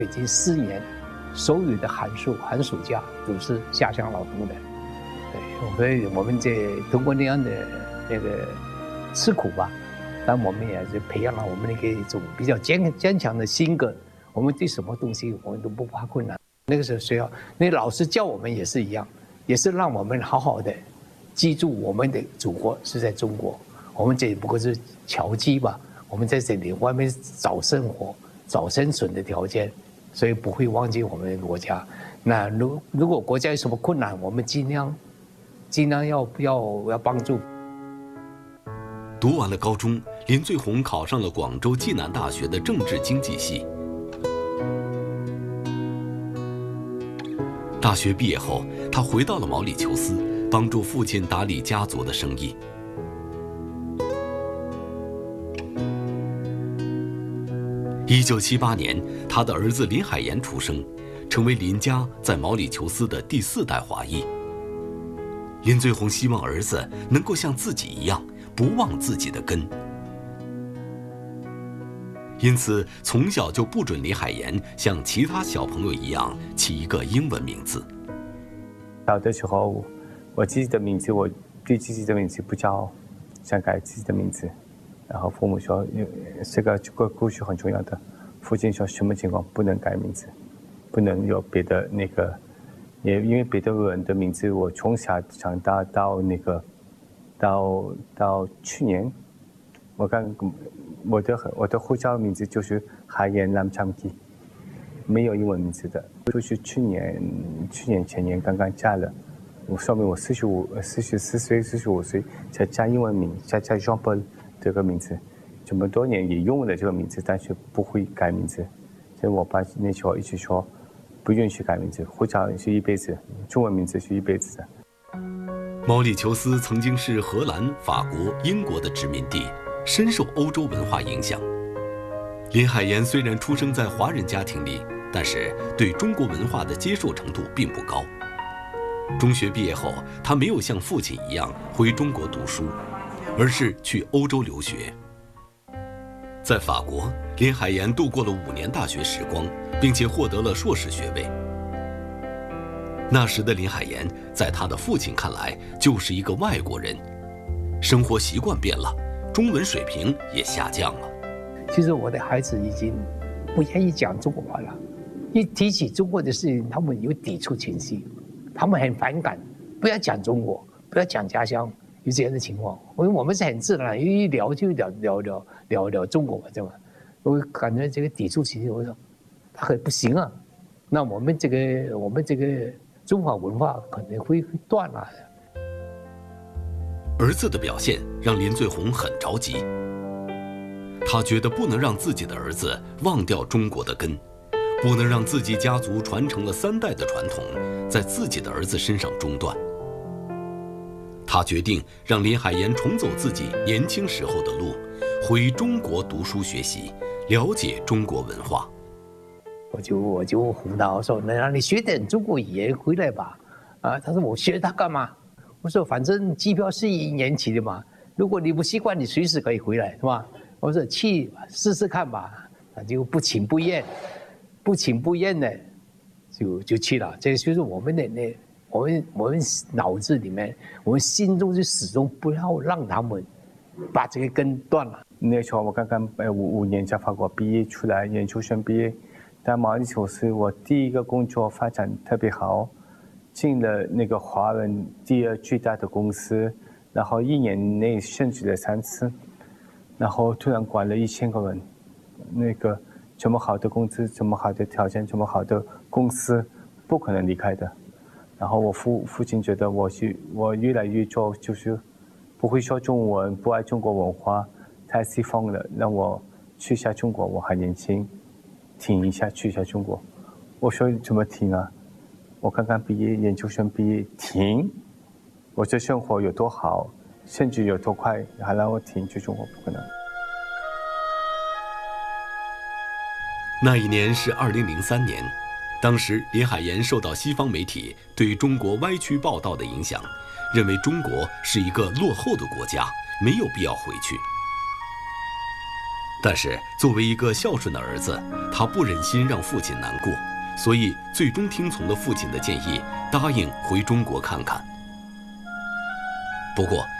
北京4年，所有的寒暑假都是下乡劳动的。对，所以我们通过那样的那个吃苦吧，但我们也是培养了我们那个一种比较坚强的性格。我们对什么东西我们都不怕困难。那个时候学校，那老师教我们也是一样，也是让我们好好的记住我们的祖国是在中国。我们这不过是侨居吧，我们在这里外面找生活、找生存的条件，所以不会忘记我们的国家。那如果国家有什么困难，我们尽量要帮助。 读完了高中，林最红考上了广州暨南大学的政治经济系。大学毕业后，他回到了毛里求斯，帮助父亲打理家族的生意。1978年，他的儿子林海岩出生，成为林家在毛里求斯的第4代华裔。林最红希望儿子能够像自己一样，不忘自己的根。因此，从小就不准林海岩像其他小朋友一样起一个英文名字。 小的时候，我自己的名字，我对自己的名字不叫，想改自己的名字。然后父母说，这个故事很重要的。父亲说什么情况不能改名字，不能有别的那个，也因为别的人的名字，我从小长大到那个，到去年，我的护照名字就是海岩lam cham基，没有英文名字的，就是去年前年刚刚加了，说明我44岁45岁才加英文名，才加 Jean Paul 这个名字，这么多年也用了这个名字，但是不会改名字，所以我爸那时候一直说不允许改名字，护照是一辈子，中文名字是一辈子的。 毛里求斯曾经是荷兰、法国、英国的殖民地，深受欧洲文化影响。林海岩虽然出生在华人家庭里，但是对中国文化的接受程度并不高。中学毕业后，他没有像父亲一样回中国读书，而是去欧洲留学。在法国，林海岩度过了5年大学时光，并且获得了硕士学位。那时的林海岩，在他的父亲看来就是一个外国人，生活习惯变了，中文水平也下降了。 其实我的孩子已经不愿意讲中国话了，一提起中国的事情，他们有抵触情绪，他们很反感，不要讲中国，不要讲家乡，有这样的情况。因为我们是很自然，一聊就聊中国嘛，对吧？我感觉这个抵触情绪，我说他很不行啊，那我们这个中华文化可能会断了。 儿子的表现让林最红很着急，他觉得不能让自己的儿子忘掉中国的根，不能让自己家族传承了3代的传统在自己的儿子身上中断。他决定让林海岩重走自己年轻时候的路，回中国读书学习，了解中国文化。 我就哄他说：“那你学点中国语言回来吧。”他说：“我学它干嘛？”我说：“反正机票是1年期的嘛，如果你不习惯，你随时可以回来，是吧？”我说：“去试试看吧。”他就不情不愿的就去了。这就是我们的我们脑子里面，我们心中就始终不要让他们把这个根断了。 那时候我刚刚5年在法国毕业出来，研究生毕业，在毛里求斯我第一个工作发展特别好，进了那个华人第2最大的公司，然后1年内升职了3次，然后突然管了1000个人，那个这么好的工资，这么好的条件，这么好的公司，不可能离开的。然后我父亲觉得我越来越做就是不会说中文，不爱中国文化，太西方了，让我去一下中国，我还年轻，停一下去一下中国。我说怎么停啊？我刚刚毕业，研究生毕业，停？我这生活有多好，甚至有多快，还让我停去中国，不可能。 那一年是2003年，当时林海岩受到西方媒体对中国歪曲报道的影响，认为中国是一个落后的国家，没有必要回去。 但是作为一个孝顺的儿子，他不忍心让父亲难过，所以最终听从了父亲的建议，答应回中国看看。不过